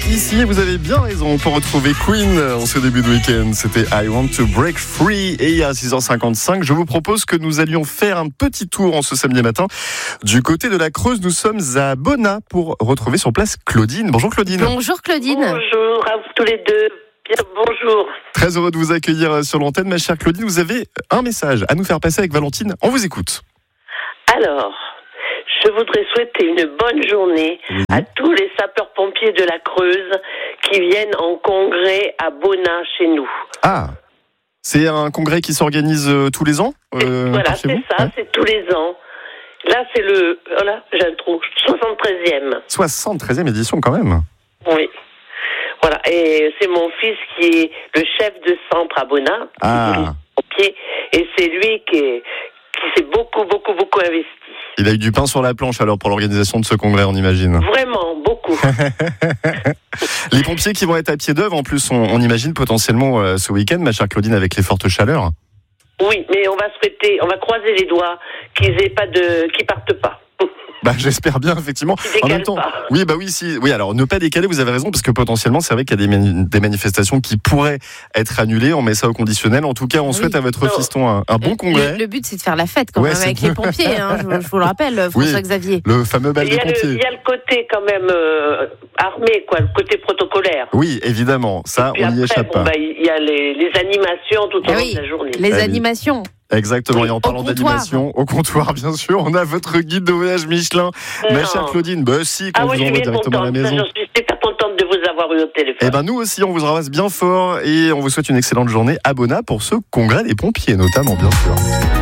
ici et vous avez bien raison pour retrouver Queen en ce début de week-end. C'était I Want to Break Free et à 6h55, je vous propose que nous allions faire un petit tour en ce samedi matin. Du côté de la Creuse, nous sommes à Bonnat pour retrouver sur place Claudine. Bonjour Claudine. Bonjour Claudine. Bonjour à vous tous les deux. Bien, bonjour. Très heureux de vous accueillir sur l'antenne, ma chère Claudine. Vous avez un message à nous faire passer avec Valentine. On vous écoute. Alors, je voudrais souhaiter une bonne journée à tous les sapeurs-pompiers de la Creuse qui viennent en congrès à Bonnat chez nous. Ah, c'est un congrès qui s'organise tous les ans Voilà, c'est vous ça, c'est tous les ans. Là, c'est le, voilà, j'ai un trou, 73e. 73e édition quand même. Oui. Voilà, et c'est mon fils qui est le chef de centre à Bonnat, et c'est lui qui s'est beaucoup investi. Il a eu du pain sur la planche alors pour l'organisation de ce congrès, on imagine. Vraiment, beaucoup. Les pompiers qui vont être à pied d'œuvre, en plus, on imagine potentiellement ce week-end, ma chère Claudine, avec les fortes chaleurs. Oui, mais on va croiser les doigts qu'ils partent pas. Bah, j'espère bien, effectivement. En même temps, pas. oui, alors ne pas décaler, vous avez raison, parce que potentiellement, c'est vrai qu'il y a des manifestations qui pourraient être annulées. On met ça au conditionnel. En tout cas, on souhaite à votre fiston un bon congrès. Le but, c'est de faire la fête quand même avec les pompiers. Hein, je vous le rappelle, François-Xavier. Le fameux bal des pompiers. Il y a le côté quand même armé, quoi, le côté protocolaire. Oui, évidemment, ça, on n'y échappe pas. Il y a les animations tout au long de la journée. Les animations. Exactement, et en parlant d'animation, au comptoir, bien sûr, on a votre guide de voyage Michelin. Ma chère Claudine, qu'on vous envoie directement à la maison. Je suis super contente de vous avoir eu au téléphone. Eh ben, nous aussi, on vous ramasse bien fort et on vous souhaite une excellente journée à Bonnat pour ce congrès des pompiers, notamment, bien sûr.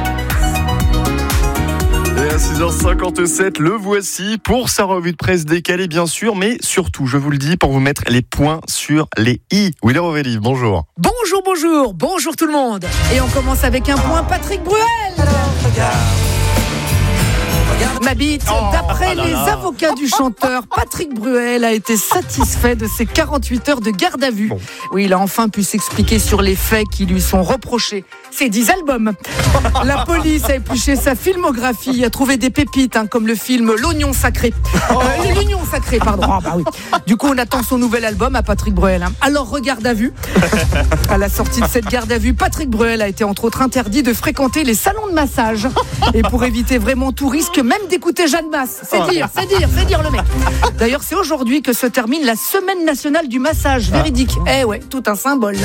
Et à 6h57, le voici pour sa revue de presse décalée, bien sûr, mais surtout, je vous le dis, pour vous mettre les points sur les i. Willer Ovelli, bonjour. Bonjour tout le monde. Et on commence avec un point Patrick Bruel. Ma bite, d'après les avocats du chanteur, Patrick Bruel a été satisfait de ses 48 heures de garde à vue. Oui, il a enfin pu s'expliquer sur les faits qui lui sont reprochés. Ses 10 albums. La police a épluché sa filmographie, a trouvé des pépites, comme le film L'Union Sacrée. L'Union Sacrée, pardon. Oui. Du coup, on attend son nouvel album à Patrick Bruel. Alors, regarde à vue. À la sortie de cette garde à vue, Patrick Bruel a été entre autres interdit de fréquenter les salons de massage. Et pour éviter vraiment tout risque, même d'écouter Jeanne Masse. C'est dire le mec. D'ailleurs, c'est aujourd'hui que se termine la semaine nationale du massage. Véridique. Tout un symbole.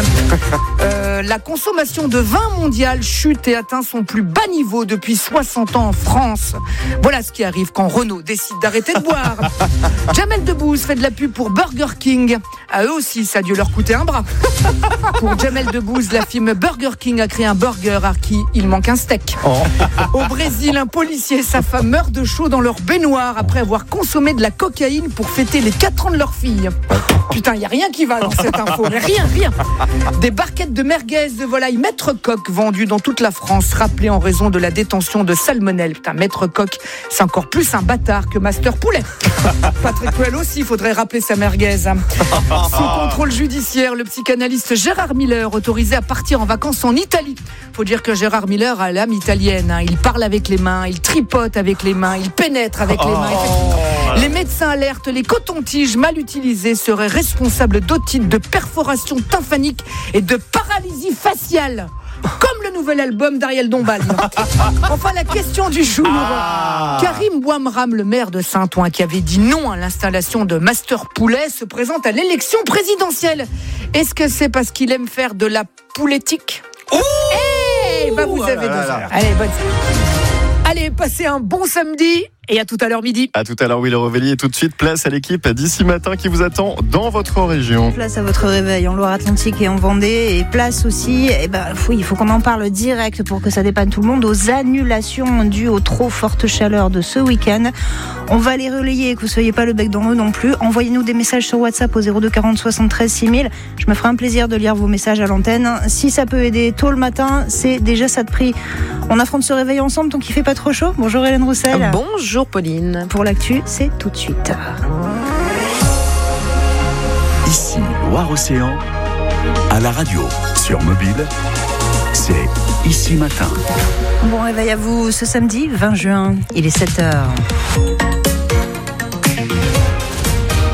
La consommation de vin mondial chute et atteint son plus bas niveau depuis 60 ans en France. Voilà ce qui arrive quand Renault décide d'arrêter de boire. Jamel Debbouze fait de la pub pour Burger King. À eux aussi, ça a dû leur coûter un bras. Pour Jamel Debbouze, la firme Burger King a créé un burger à qui il manque un steak. Au Brésil, un policier et sa femme meurent de chaud dans leur baignoire après avoir consommé de la cocaïne pour fêter les 4 ans de leur fille. Putain, il n'y a rien qui va dans cette info. Mais rien. Des barquettes de merguez de volaille Maître Coq vendues dans toute la France, rappelées en raison de la détention de salmonelle. Putain, Maître Coq, c'est encore plus un bâtard que Master Poulet. Patrick Bruel aussi, il faudrait rappeler sa merguez. Sous contrôle judiciaire, le psychanalyste Gérard Miller, autorisé à partir en vacances en Italie. Faut dire que Gérard Miller a l'âme italienne. Il parle avec les mains, il tripote avec les mains, il pénètre avec les mains. Les médecins alertent, les cotons-tiges mal utilisés seraient responsables d'otite, de perforation tympanique et de paralysie faciale. Comme le nouvel album d'Ariel Dombal. Enfin, la question du jour. Karim Bouamram, le maire de Saint-Ouen, qui avait dit non à l'installation de Master Poulet, se présente à l'élection présidentielle. Est-ce que c'est parce qu'il aime faire de la poulettique ? Vous avez 2 heures. Allez, bonne soirée. Allez, passez un bon samedi. Et à tout à l'heure midi. À tout à l'heure, Willer Ovelli. Et tout de suite, place à l'équipe d'ici matin qui vous attend dans votre région. Place à votre réveil en Loire-Atlantique et en Vendée. Et place aussi, il faut qu'on en parle direct pour que ça dépanne tout le monde, aux annulations dues aux trop fortes chaleurs de ce week-end. On va les relayer, que vous ne soyez pas le bec dans l'eau non plus. Envoyez-nous des messages sur WhatsApp au 02 40 73 6000. Je me ferai un plaisir de lire vos messages à l'antenne. Si ça peut aider tôt le matin, c'est déjà ça de prix. On affronte ce réveil ensemble tant qu'il ne fait pas trop chaud. Bonjour Hélène Roussel. Bonjour Pauline. Pour l'actu, c'est tout de suite. Ici, Loire-Océan, à la radio, sur mobile, c'est Ici Matin. Bon réveil à vous ce samedi 20 juin, il est 7h.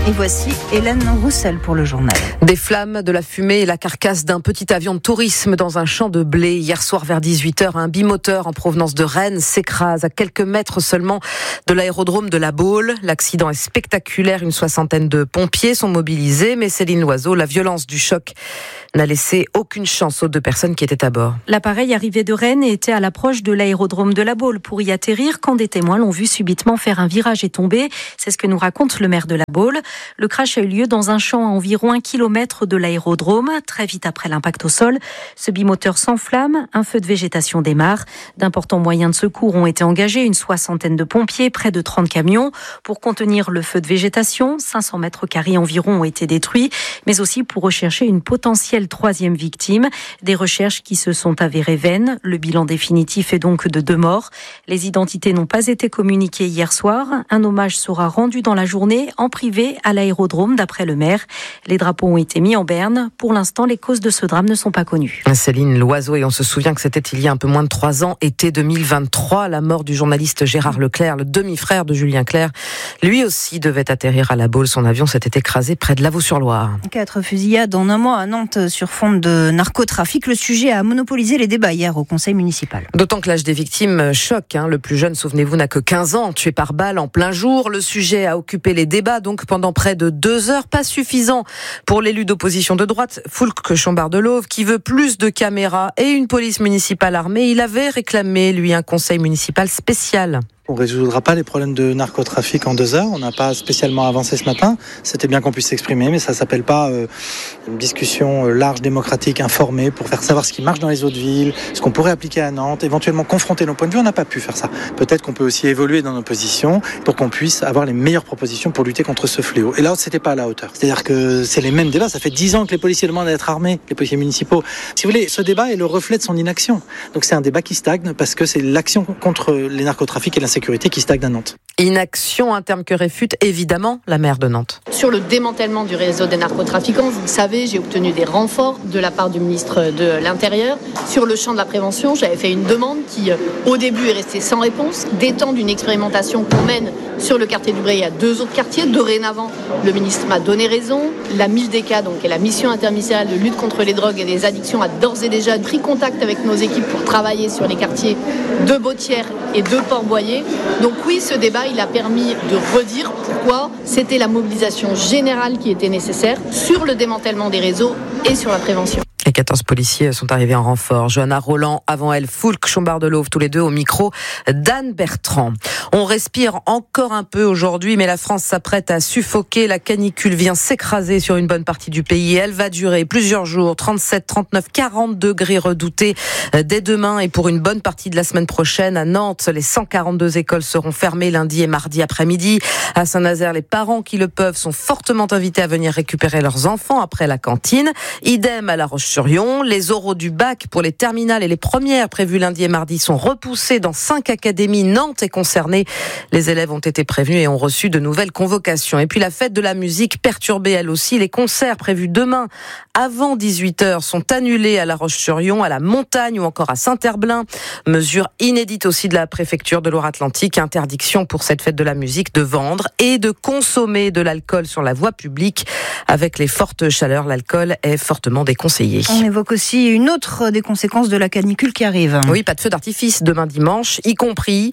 Et voici Hélène Roussel pour le journal. Des flammes, de la fumée et la carcasse d'un petit avion de tourisme dans un champ de blé. Hier soir vers 18h, un bimoteur en provenance de Rennes s'écrase à quelques mètres seulement de l'aérodrome de La Baule. L'accident est spectaculaire, une 60aine de pompiers sont mobilisés, mais Céline Loiseau, la violence du choc n'a laissé aucune chance aux deux personnes qui étaient à bord. L'appareil arrivait de Rennes et était à l'approche de l'aérodrome de La Baule pour y atterrir quand des témoins l'ont vu subitement faire un virage et tomber. C'est ce que nous raconte le maire de La Baule. Le crash a eu lieu dans un champ à environ 1 kilomètre de l'aérodrome. Très vite après l'impact au sol, ce bimoteur s'enflamme, un feu de végétation démarre. D'importants moyens de secours ont été engagés, une 60aine de pompiers, près de 30 camions. Pour contenir le feu de végétation, 500 mètres carrés environ ont été détruits, mais aussi pour rechercher une potentielle troisième victime. Des recherches qui se sont avérées vaines. Le bilan définitif est donc de 2 morts. Les identités n'ont pas été communiquées hier soir. Un hommage sera rendu dans la journée en privé à l'aérodrome, d'après le maire. Les drapeaux ont été mis en berne. Pour l'instant, les causes de ce drame ne sont pas connues. Céline Loiseau, et on se souvient que c'était il y a un peu moins de 3 ans, été 2023, la mort du journaliste Gérard Leclerc, le demi-frère de Julien Clerc. Lui aussi devait atterrir à La Baule. Son avion s'était écrasé près de Lavaux-sur-Loire. 4 fusillades en un mois à Nantes sur fond de narcotrafic. Le sujet a monopolisé les débats hier au conseil municipal. D'autant que l'âge des victimes choque. Le plus jeune, souvenez-vous, n'a que 15 ans, tué par balle en plein jour. Le sujet a occupé les débats donc pendant près de 2 heures. Pas suffisant pour l'élu d'opposition de droite, Foulques Chambard-Delauve, qui veut plus de caméras et une police municipale armée. Il avait réclamé, lui, un conseil municipal spécial. On ne résoudra pas les problèmes de narcotrafic en 2 heures. On n'a pas spécialement avancé ce matin. C'était bien qu'on puisse s'exprimer, mais ça ne s'appelle pas une discussion large, démocratique, informée, pour faire savoir ce qui marche dans les autres villes, ce qu'on pourrait appliquer à Nantes, éventuellement confronter nos points de vue. On n'a pas pu faire ça. Peut-être qu'on peut aussi évoluer dans nos positions pour qu'on puisse avoir les meilleures propositions pour lutter contre ce fléau. Et là, c'était pas à la hauteur. C'est-à-dire que c'est les mêmes débats. Ça fait 10 ans que les policiers demandent à être armés, les policiers municipaux. Si vous voulez, ce débat est le reflet de son inaction. Donc c'est un débat qui stagne parce que c'est l'action contre les narcotrafics et l'insécurité qui stagne à Nantes. Inaction, un terme que réfute évidemment la maire de Nantes. Sur le démantèlement du réseau des narcotrafiquants, vous le savez, j'ai obtenu des renforts de la part du ministre de l'Intérieur. Sur le champ de la prévention, j'avais fait une demande qui, au début, est restée sans réponse, d'étendre une expérimentation qu'on mène sur le quartier du Bray à 2 autres quartiers. Dorénavant, le ministre m'a donné raison. La MILDECA, donc, qui est la mission interministérielle de lutte contre les drogues et les addictions, a d'ores et déjà pris contact avec nos équipes pour travailler sur les quartiers de Bautières et de Port-Boyer. Donc oui, ce débat, il a permis de redire pourquoi c'était la mobilisation générale qui était nécessaire sur le démantèlement des réseaux et sur la prévention. Les 14 policiers sont arrivés en renfort. Johanna Roland, avant elle, Foulques Chambard-Delauve, tous les deux au micro d'Anne Bertrand. On respire encore un peu aujourd'hui, mais la France s'apprête à suffoquer. La canicule vient s'écraser sur une bonne partie du pays. Elle va durer plusieurs jours, 37, 39, 40 degrés redoutés dès demain et pour une bonne partie de la semaine prochaine. À Nantes, les 142 écoles seront fermées lundi et mardi après-midi. À Saint-Nazaire, les parents qui le peuvent sont fortement invités à venir récupérer leurs enfants après la cantine. Idem à La Roche-sur-Yon. Les oraux du bac pour les terminales et les premières prévues lundi et mardi sont repoussés dans 5 académies. Nantes est concernée. Les élèves ont été prévenus et ont reçu de nouvelles convocations. Et puis la fête de la musique perturbée elle aussi. Les concerts prévus demain avant 18h sont annulés à La Roche-sur-Yon, à la Montagne ou encore à Saint-Herblain. Mesure inédite aussi de la préfecture de Loire-Atlantique. Interdiction pour cette fête de la musique de vendre et de consommer de l'alcool sur la voie publique. Avec les fortes chaleurs, l'alcool est fortement déconseillé. On évoque aussi une autre des conséquences de la canicule qui arrive. Oui, pas de feu d'artifice demain dimanche, y compris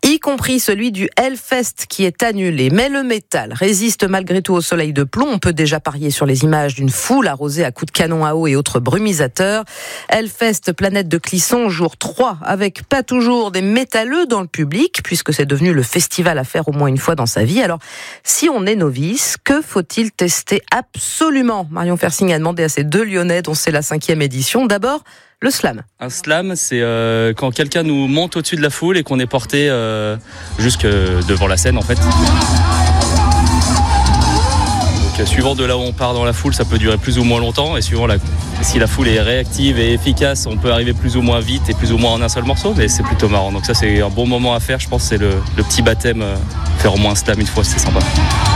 celui du Hellfest qui est annulé. Mais le métal résiste malgré tout au soleil de plomb. On peut déjà parier sur les images d'une foule arrosée à coups de canon à eau et autres brumisateurs. Hellfest, planète de Clisson, jour 3, avec pas toujours des métalleux dans le public, puisque c'est devenu le festival à faire au moins une fois dans sa vie. Alors, si on est novice, que faut-il tester absolument ? Marion Fersing a demandé à ces 2 Lyonnais, dont c'est la 5e édition. D'abord, le slam. Un slam, c'est quand quelqu'un nous monte au-dessus de la foule et qu'on est porté jusque devant la scène en fait. Donc suivant de là où on part dans la foule, ça peut durer plus ou moins longtemps et suivant si la foule est réactive et efficace, on peut arriver plus ou moins vite et plus ou moins en un seul morceau, mais c'est plutôt marrant. Donc ça c'est un bon moment à faire, je pense que c'est le petit baptême, faire au moins un slam une fois, c'est sympa.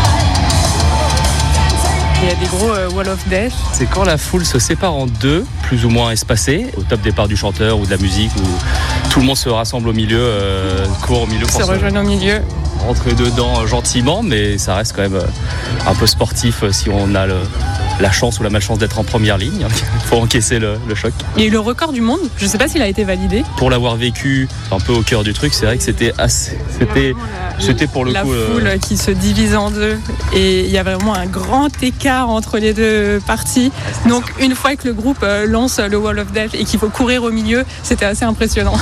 Il y a des gros wall of death. C'est quand la foule se sépare en 2, plus ou moins espacés, au top départ du chanteur ou de la musique, où tout le monde se rassemble au milieu, court au milieu. Se rejoignent au milieu. rentrer dedans gentiment, mais ça reste quand même un peu sportif si on a la chance ou la malchance d'être en première ligne. Il faut encaisser le choc. Il y a eu le record du monde, je ne sais pas s'il a été validé. Pour l'avoir vécu un peu au cœur du truc, c'est vrai que c'était pour le coup... La foule qui se divise en deux et il y a vraiment un grand écart entre les deux parties. Donc une fois que le groupe lance le Wall of Death et qu'il faut courir au milieu, c'était assez impressionnant.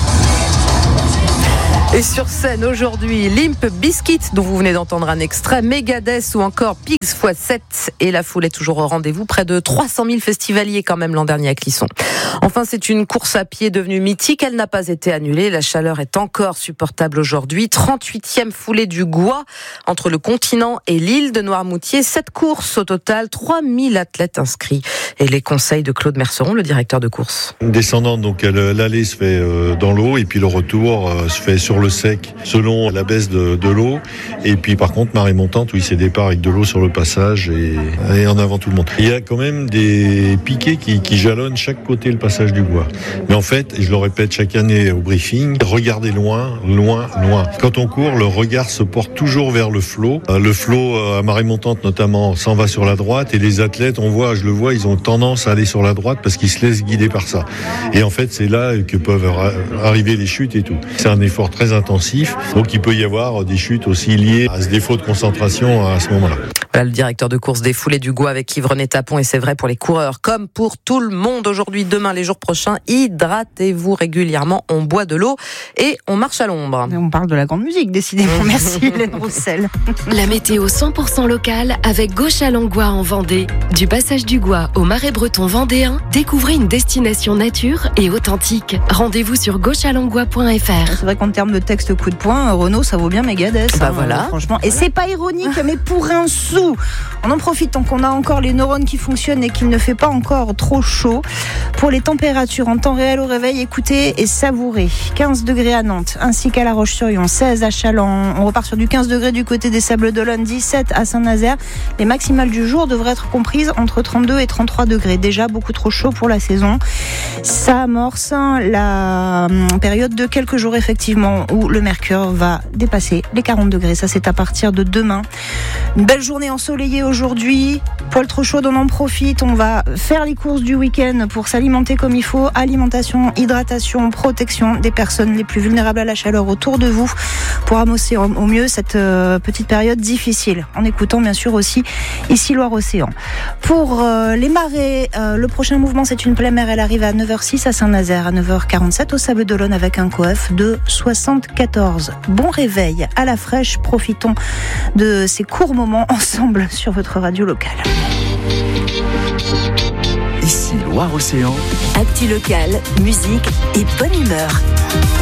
Et sur scène aujourd'hui, Limp Bizkit, dont vous venez d'entendre un extrait, Megadeth ou encore Pigs x7. Et la foule est toujours au rendez-vous. Près de 300 000 festivaliers quand même l'an dernier à Clisson. Enfin, c'est une course à pied devenue mythique. Elle n'a pas été annulée. La chaleur est encore supportable aujourd'hui. 38e foulée du Gois entre le continent et l'île de Noirmoutier. 7 courses au total, 3000 athlètes inscrits. Et les conseils de Claude Merceron, le directeur de course. Descendant, donc l'aller se fait dans l'eau et puis le retour se fait sur le sec selon la baisse de l'eau. Et puis par contre, marée montante, oui, c'est départ avec de l'eau sur le passage et en avant tout le monde. Il y a quand même des piquets qui jalonnent chaque côté le passage du Gois. Mais en fait, et je le répète chaque année au briefing, regardez loin, loin, loin. Quand on court, le regard se porte toujours vers le flot. Le flot à marée montante notamment s'en va sur la droite et les athlètes, je le vois, ils ont tendance à aller sur la droite parce qu'ils se laissent guider par ça. Et en fait, c'est là que peuvent arriver les chutes et tout. C'est un effort très intensif, donc il peut y avoir des chutes aussi liées à ce défaut de concentration à ce moment-là. Voilà le directeur de course des foulées du Gois avec Yves-René Tapon, et c'est vrai pour les coureurs comme pour tout le monde. Aujourd'hui, demain, les jours prochains, hydratez-vous régulièrement, on boit de l'eau et on marche à l'ombre. Mais on parle de la grande musique, décidément. Merci Hélène Roussel. La météo 100% locale avec Gauchalon-Gois en Vendée. Du passage du Gois au Marais breton vendéen, découvrez une destination nature et authentique. Rendez-vous sur gauchalongois.fr. C'est vrai qu'en termes de texte coup de poing, Renaud, ça vaut bien Megadeth. Voilà. Franchement. Et c'est pas ironique, mais pour un sou. On en profite tant qu'on a encore les neurones qui fonctionnent et qu'il ne fait pas encore trop chaud. Pour les températures en temps réel au réveil, écoutez et savourez. 15 degrés à Nantes, ainsi qu'à La Roche-sur-Yon, 16 à Châlons. On repart sur du 15 degrés du côté des Sables-d'Olonne, 17 à Saint-Nazaire. Les maximales du jour devraient être comprises entre 32 et 33 degrés. Déjà beaucoup trop chaud pour la saison. Ça amorce la période de quelques jours effectivement où le mercure va dépasser les 40 degrés. Ça, c'est à partir de demain. Une belle journée ensoleillée aujourd'hui. Poil trop chaud, on en profite. On va faire les courses du week-end pour s'alimenter comme il faut. Alimentation, hydratation, protection des personnes les plus vulnérables à la chaleur autour de vous pour amorcer au mieux cette petite période difficile. En écoutant bien sûr aussi ici Loire-Océan. Pour les marées, le prochain mouvement, c'est une pleine mer. Elle arrive à 9h06 à Saint-Nazaire, à 9h47 au Sables-d'Olonne avec un coef de 74. Bon réveil à la fraîche. Profitons de ces courts moments ensemble sur votre radio locale. Ici Loire-Océan. Actu locale, musique et bonne humeur.